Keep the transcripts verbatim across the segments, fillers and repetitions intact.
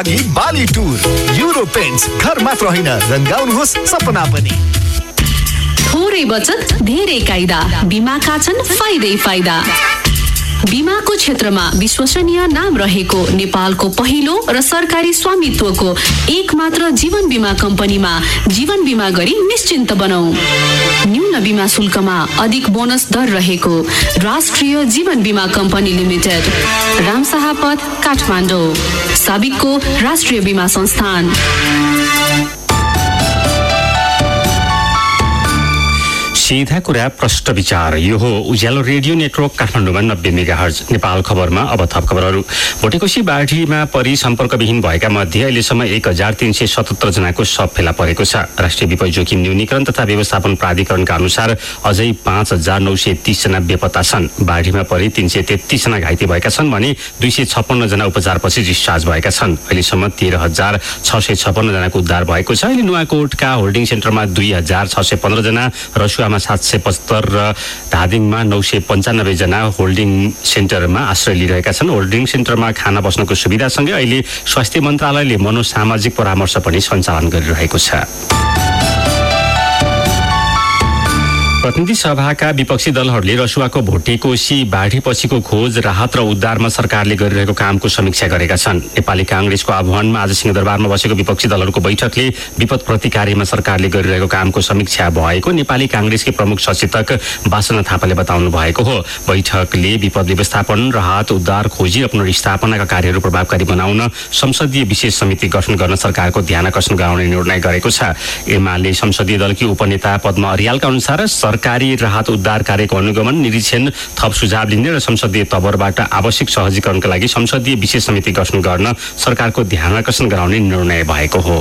बाली tour euro paints घर मात्र होइन रंगाउनुहोस् सपना पनि। थोरै बचत धेरै कायदा बीमाका छन् फाइदै फाइदा। बीमाको क्षेत्रमा विश्वसनीय नाम रहेको नेपालको पहिलो र सरकारी स्वामित्वको एक मात्र जीवन बीमा कम्पनीमा जीवन बीमा गरी निश्चिन्त बनाऊ। न्यून बीमा शुल्कमा अधिक बोनस दर रहेको राष्ट्रिय जीवन बीमा कम्पनी लिमिटेड, रामशाह पथ, काठमाडौँ। साबिकको राष्ट्रिय बीमा संस्थान। सीधा कुरा प्रष्ट विचार। यो हो उज्यालो रेडियो नेटवर्क काठमाडौँमा नब्बे मेगाहर्ज। नेपाल खबरमा अब थप खबरहरू। भोटेकोशी बाढीमा परि सम्पर्कविहीन भएका मध्ये अहिलेसम्म एक हजार तीन सय सतहत्तर जनाको शव फेला परेको छ। राष्ट्रिय विपद जोखिम न्यूनीकरण तथा व्यवस्थापन प्राधिकरणका अनुसार अझै पाँच हजार नौ सय तीस जना बेपत्ता छन्। बाढीमा परि तीन सय तेत्तीस जना घाइते भएका छन् भने दुई सय छप्पन्न जना उपचारपछि डिस्चार्ज भएका छन्। अहिलेसम्म तेह्र हजार छ सय छप्पन्न जनाको उद्धार भएको छ। अहिले नुवाकोटका होल्डिङ सेन्टरमा दुई हजार छ सय पन्ध्र जना, रसुवामा सात सय पचहत्तर र धादिङमा नौ सय पन्चानब्बे जना होल्डिङ सेन्टरमा आश्रय लिइरहेका छन्। होल्डिङ सेन्टरमा खाना बस्नको सुविधासँगै अहिले स्वास्थ्य मन्त्रालयले मनोसामाजिक परामर्श पनि सञ्चालन गरिरहेको छ। प्रतिनिधि सभाका विपक्षी दलहरूले रसुवाको भोटेकोशी बाढीपछिको खोज, राहत र उद्धारमा सरकारले गरिरहेको कामको समीक्षा गरेका छन्। नेपाली कांग्रेसको आह्वानमा आज सिंहदरबारमा बसेको विपक्षी दलहरूको बैठकले विपद प्रतिकार्यमा सरकारले गरिरहेको कामको समीक्षा भएको नेपाली कांग्रेसकी प्रमुख सचेतक वासना थापाले बताउनु भएको हो। बैठकले विपद व्यवस्थापन, राहत, उद्धार, खोजी र पुनर्स्थापनाका कार्यहरू प्रभावकारी बनाउन संसदीय विशेष समिति गठन गर्न सरकारको ध्यानाकर्षण गराउने निर्णय गरेको छ। एमाले संसदीय दलकी उपनेता पद्म अर्यालका अनुसार सरकारी राहत उद्धार कार्यको अनुगमन, निरीक्षण, थप सुझाव लिने र संसदीय तवरबाट आवश्यक सहजीकरणका लागि संसदीय विशेष समिति गठन गर्न सरकारको ध्यानाकर्षण गराउने निर्णय भएको हो।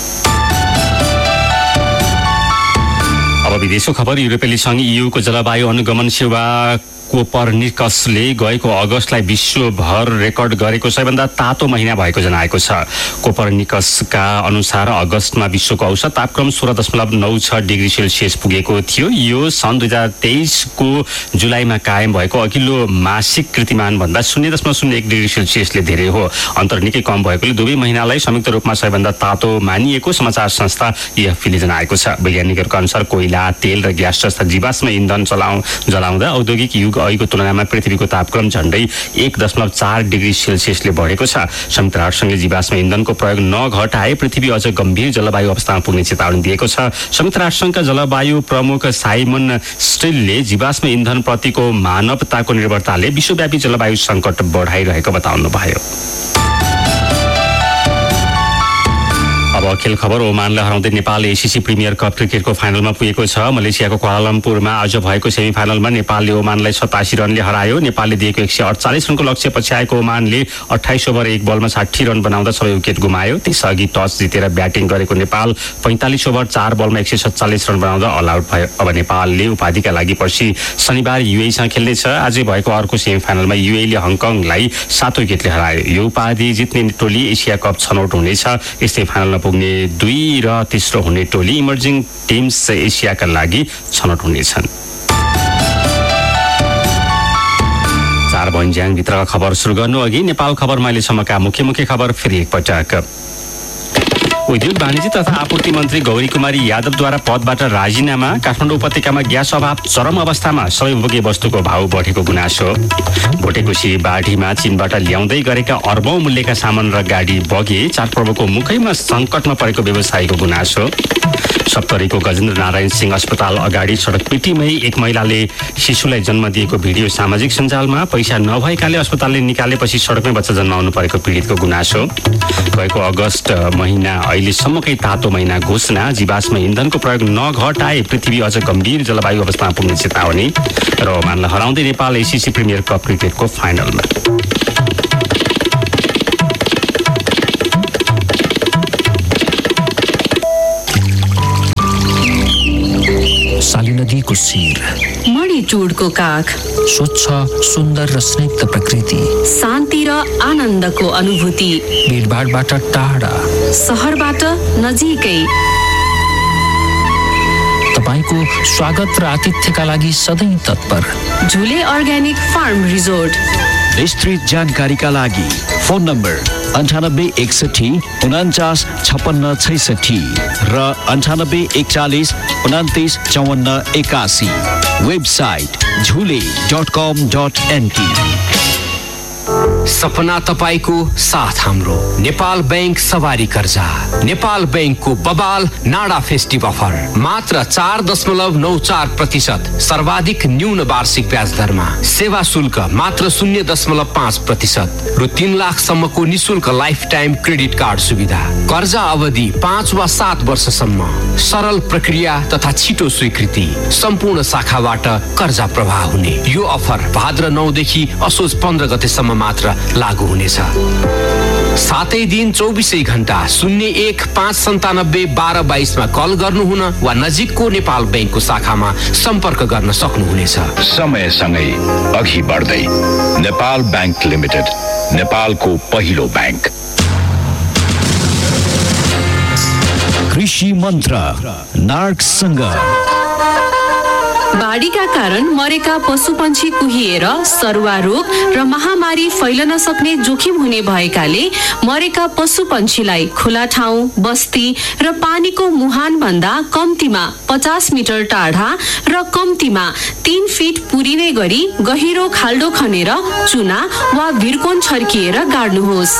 अब विदेशको खबर। युरोपेली संघ ईयूको जलवायु अनुगमन सेवा कोपरनिकसले गएको अगस्तलाई विश्वभर रेकर्ड गरेको सबैभन्दा तातो महिना भएको जनाएको छ। कोपरनिकसका अनुसार अगस्तमा विश्वको औसत तापक्रम सोह्र दशमलव नौ छ डिग्री सेल्सियस पुगेको थियो। यो सन् दुई हजार तेइसको जुलाईमा कायम भएको अघिल्लो मासिक कृतिमान भन्दा शून्य दशमलव शून्य एक डिग्री सेल्सियसले धेरै हो। अन्तर निकै कम भएकोले दुवै महिनालाई संयुक्त रूपमा सबैभन्दा तातो मानिएको समाचार संस्था एएफपीले जनाएको छ। वैज्ञानिकहरूका अनुसार कोइला, तेल र ग्यास जस्ता जीवाश्म इन्धन चलाउ जलाउँदा औद्योगिक युग अहिलेको तुलनामा पृथ्वीको तापक्रम झण्डै एक दशमलव चार डिग्री सेल्सियसले बढेको छ। संयुक्त राष्ट्रसङ्घले जीवाश्म इन्धनको प्रयोग नघटाए पृथ्वी अझ गम्भीर जलवायु अवस्थामा पुग्ने चेतावनी दिएको छ। संयुक्त राष्ट्रसङ्घका जलवायु प्रमुख साइमन स्टिलले जीवाश्म इन्धन प्रतिको मानवताको निर्भरताले विश्वव्यापी जलवायु सङ्कट बढाइरहेको बताउनुभयो। अब खेल खबर। ओमानलाई हराउँदै नेपाल एसीसी प्रिमियर कप क्रिकेटको फाइनलमा पुगेको छ। मलेसियाको क्वालालम्पुरमा आज भएको सेमी फाइनलमा नेपालले ओमानलाई सतासी रनले हरायो। नेपालले दिएको एक सय अडचालिस रनको लक्ष्य पछ्याएको ओमानले अठाइस ओभर एक बलमा साठी रन बनाउँदा सबै विकेट गुमायो। त्यसअघि टस जितेर ब्याटिङ गरेको नेपाल पैंतालिस ओभर चार बलमा एक सय सत्तालिस रन बनाउँदा अल आउट भयो। अब नेपालले उपाधिका लागि पर्सि शनिबार युएईसँग खेल्नेछ। आजै भएको अर्को सेमी फाइनलमा युएईले हङकङलाई सात विकेटले हरायो। यो उपाधि जित्ने टोली एसिया कप छनौट हुनेछ। यस्तै फाइनलमा पुग्ने दुई र तेस्रो हुने टोली इमर्जिङ टिम्स एसियाका लागि छनौट हुनेछन्। चार भन्ज्याङ भित्रका खबर सुरु गर्नु अघि नेपाल खबरमा अहिलेसम्मका मुख्य मुख्य खबर फेरि एकपटक। उद्योग वाणिज्य तथा आपूर्ति मन्त्री गौरी कुमारी यादवद्वारा पदबाट राजीनामा। काठमाडौँ उपत्यकामा ग्यास अभाव चरम अवस्थामा, सबै उपभोग्य वस्तुको भाव बढेको गुनासो। भोटेकोशी बाढीमा चीनबाट ल्याउँदै गरेका अर्बौं मूल्यका सामान र गाडी बगे। चाडपर्वको मुखैमा सङ्कटमा परेको व्यवसायीको गुनासो। सप्तरीको गजेन्द्र नारायण सिंह अस्पताल अगाडि सडक पिटीमै एक महिलाले शिशुलाई जन्म दिएको भिडियो सामाजिक सञ्जालमा। पैसा नभएकाले अस्पतालले निकालेपछि सडकमै बच्चा जन्माउनु परेको पीडितको गुनासो। गएको अगस्त महिना अहिलेसम्मकै तातो महिना घोषणा। जीवाश्म इन्धनको प्रयोग नघटाए पृथ्वी अझ गम्भीर जलवायु अवस्थामा पुग्ने चेतावनी। र ओमानलाई हराउँदै नेपाल एसीसी प्रिमियर कप क्रिकेटको फाइनलमा। साली नदीको शिर, मणिचुडको काख, स्वच्छ सुन्दर र स्निग्ध प्रकृति, शान्ति र आनन्दको अनुभूति, भिडभाडबाट टाढा, सहरबाट नजिकै। तपाईको स्वागत र आतिथ्यका लागि सधैँ तत्पर। झुले अर्ग्यानिक फार्म रिजोर्ट, विस्तृत जानकारीका लागि फोन नम्बर अन्ठानब्बे एकसठी उनान्चास छप्पन्न छैसठी र अन्ठानब्बे एकचालिस उनातिस चौवन्न एकासी। वेबसाइट झुले डट कम डट एनपी। सपना तपाईको साथ हाम्रो नेपाल बैंक सवारी कर्जा। नेपाल बैंकको बबाल नाडा फेस्टिभ अफर मात्र चार दशमलव नौ चार प्रतिशत सर्वाधिक न्यून वार्षिक ब्याज दरमा, सेवा शुल्क मात्र शून्य दशमलव पाँच प्रतिशत र तीन लाखसम्मको निशुल्क लाइफ टाइम क्रेडिट कार्ड सुविधा। कर्जा अवधि पाँच वा सात वर्षसम्म, सरल प्रक्रिया तथा छिटो स्वीकृति, सम्पूर्ण शाखाबाट कर्जा प्रवाह हुने। यो अफर भाद्र नौदेखि असोज पन्ध्र गतेसम्म मात्र लागू हुनेछ। सातै दिन चौबिसै घण्टा शून्य एक पाँच सन्तानब्बे बाह्र बाइसमा कल गर्नुहुन वा नजिकको नेपाल बैंकको शाखामा सम्पर्क गर्न सक्नुहुनेछ। समयसँगै अघि बढ्दै नेपाल बैंक लिमिटेड, नेपालको पहिलो बैंक। कृषि मन्त्र नार्कसँग। बाढीका कारण मरेका पशुपन्छी कुहिएर सरुवा रोग र महामारी फैलन सक्ने जोखिम हुने भएकाले मरेका पशुपन्छीलाई खुला ठाउँ, बस्ती र पानीको मुहान भन्दा कम्तीमा पचास मिटर टाढा र कम्तीमा तीन फिट पुरिने गरी गहिरो खाल्डो खनेर चुना वा भिरकोन छर्किएर गाड्नुहोस्।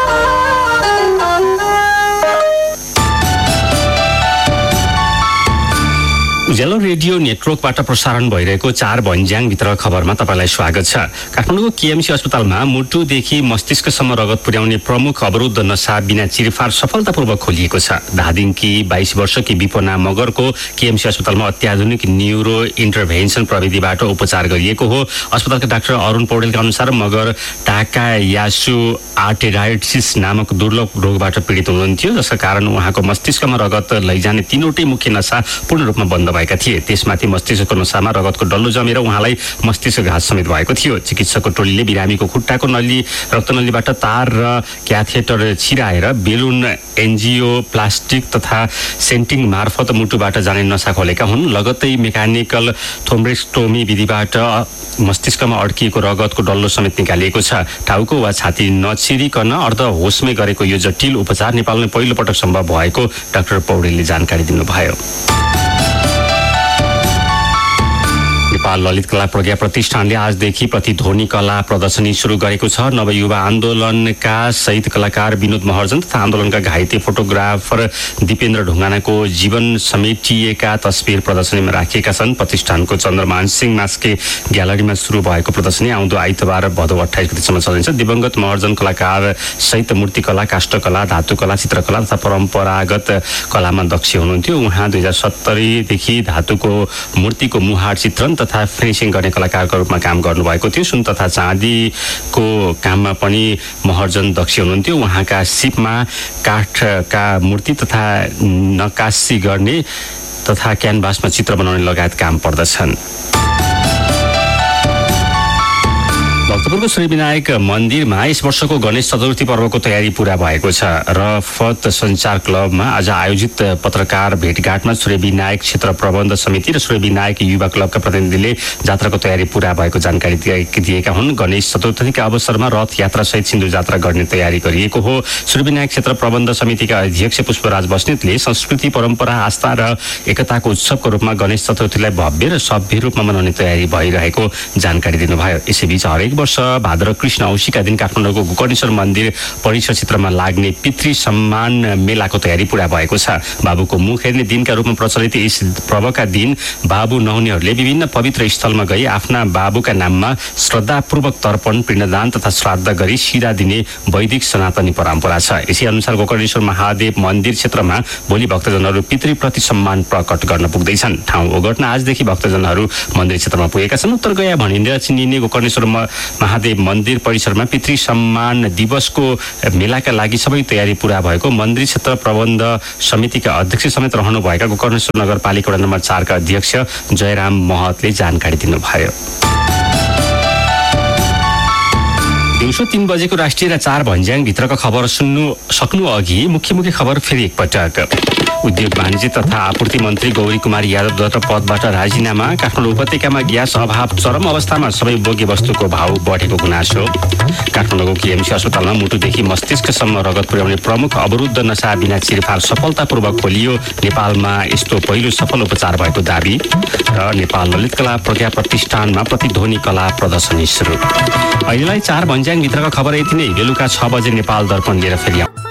उज्यालो रेडियो नेटवर्कबाट प्रसारण भइरहेको चार भन्ज्याङ भित्र खबरमा तपाईँलाई स्वागत छ। काठमाडौँको केएमसी अस्पतालमा मुटुदेखि मस्तिष्कसम्म रगत पुर्याउने प्रमुख अवरुद्ध नसा बिना चिरफार सफलतापूर्वक खोलिएको छ। धादिङकी बाइस वर्षकी विपना मगरको केएमसी अस्पतालमा अत्याधुनिक न्युरो इन्टरभेन्सन प्रविधिबाट उपचार गरिएको हो। अस्पतालका डाक्टर अरुण पौडेलका अनुसार मगर टाकायासु आर्टेराइटिस नामक दुर्लभ रोगबाट पीडित हुनुहुन्थ्यो, जसका कारण उहाँको मस्तिष्कमा रगत लैजाने तीनवटै मुख्य नसा पूर्ण रूपमा बन्द भएका थिए। त्यसमाथि मस्तिष्कको नसामा रगतको डल्लो जमेर उहाँलाई मस्तिष्कघात समेत भएको थियो। चिकित्सकको टोलीले बिरामीको खुट्टाको नली रक्तनलीबाट तार र क्याथेटर छिराएर बेलुन एन्जियोप्लास्टिक तथा सेन्टिङ मार्फत मुटुबाट जाने नसा खोलेका हुन्। लगत्तै मेकानिकल थ्रोम्बोस्टोमी विधिबाट मस्तिष्कमा अड्किएको रगतको डल्लो समेत निकालिएको छ। टाउको वा छाती नछिरिकन अर्ध होसमै गरेको यो जटिल उपचार नेपालमै पहिलो पटक सम्भव भएको डाक्टर पौडेलले जानकारी दिनुभयो। नेपाल ललित कला प्रज्ञा प्रतिष्ठानले आजदेखि प्रतिध्वनि कला प्रदर्शनी सुरु गरेको छ। नवयुवा आन्दोलनका शहीद कलाकार विनोद महर्जन तथा आन्दोलनका घाइते फोटोग्राफर दिपेन्द्र ढुङ्गानाको जीवन समेटिएका तस्बिर प्रदर्शनीमा राखिएका छन्। प्रतिष्ठानको चन्द्रमान सिंह मास्के ग्यालरीमा सुरु भएको प्रदर्शनी आउँदो आइतबार भदौ अठाइस गतिसम्म चलिन्छ। दिवंगत महर्जन कलाकार सहित मूर्तिकला, काष्ठकला, धातुकला, चित्रकला तथा परम्परागत कलामा दक्ष हुनुहुन्थ्यो। उहाँ दुई हजार सत्तरीदेखि धातुको मूर्तिको मुहार चित्रण तथा फिनिसिङ गर्ने कलाकारको रूपमा काम गर्नुभएको थियो। सुन तथा चाँदीको काममा पनि महर्जन दक्ष हुनुहुन्थ्यो। उहाँका सिपमा काठका मूर्ति तथा नक्कासी गर्ने तथा क्यानभासमा चित्र बनाउने लगायत काम पर्दछन्। भक्तपुरको श्रीविनायक मन्दिरमा यस वर्षको गणेश चतुर्थी पर्वको तयारी पूरा भएको छ। रफत सञ्चार क्लबमा आज आयोजित पत्रकार भेटघाटमा श्रीविनायक क्षेत्र प्रबन्ध समिति र श्रीविनायक युवा क्लबका प्रतिनिधिले जात्राको तयारी पूरा भएको जानकारी दिएका हुन्। गणेश चतुर्थीका अवसरमा रथ यात्रा सहित सिन्धु जात्रा गर्ने तयारी गरिएको हो। श्रीविनायक क्षेत्र प्रबन्ध समितिका अध्यक्ष पुष्पराज बस्नेतले संस्कृति, परम्परा, आस्था र एकताको उत्सवको रूपमा गणेश चतुर्थीलाई भव्य र सभ्य रूपमा मनाउने तयारी भइरहेको जानकारी दिनुभयो। यसैबीच हरेक वर्ष भाद्र कृष्ण औँसीका दिन काठमाडौँको गोकर्णेश्वर मन्दिर परिसर क्षेत्रमा लाग्ने पितृ सम्मान मेलाको तयारी पूरा भएको छ। बाबुको मुख हेर्ने दिनका रूपमा प्रचलित यस पर्वका दिन बाबु नहुनेहरूले विभिन्न पवित्र स्थलमा गई आफ्ना बाबुका नाममा श्रद्धापूर्वक तर्पण, पिण्डदान तथा श्राद्ध गरी सिधा दिने वैदिक सनातनी परम्परा छ। यसै अनुसार गोकर्णेश्वर महादेव मन्दिर क्षेत्रमा भोलि भक्तजनहरू पितृप्रति सम्मान प्रकट गर्न पुग्दैछन्। ठाउँ ओगट्न आजदेखि भक्तजनहरू मन्दिर क्षेत्रमा पुगेका छन्। उत्तर गया भनिँदै चिनिने गोकर्णेश्वर महादेव मन्दिर परिसरमा पितृ सम्मान दिवसको मेलाका लागि सबै तयारी पूरा भएको मन्दिर क्षेत्र प्रबन्ध समितिका अध्यक्ष समेत रहनुभएका गोकर्णेश्वर नगरपालिका वडा नम्बर चारका अध्यक्ष जयराम महतले जानकारी दिनुभयो। दिउँसो तीन बजेको राष्ट्रिय र चार भन्ज्याङ भित्रको खबर सुन्नु सक्नु अघि मुख्य मुख्य खबर फेरि एकपटक। उद्योग वाणिज्य तथा आपूर्ति मन्त्री गौरी कुमार यादवद्वारा पदबाट राजीनामा। काठमाडौँ उपत्यकामा ग्यास अभाव चरम अवस्थामा सबै बोगी वस्तुको भाउ बढेको गुनासो। काठमाडौँको केएमसी अस्पतालमा मुटुदेखि मस्तिष्कसम्म रगत पुर्याउने प्रमुख अवरुद्ध नसा बिना चिरफार सफलतापूर्वक खोलियो। नेपालमा यस्तो पहिलो सफल उपचार भएको दावी। र नेपाल ललित कला प्रज्ञा प्रतिष्ठानमा प्रतिध्वनि कला प्रदर्शनी सुरु। अहिलेलाई चार भन्ज्याङभित्रका खबर यति नै। बेलुका छ बजे नेपाल दर्पण लिएर फेरि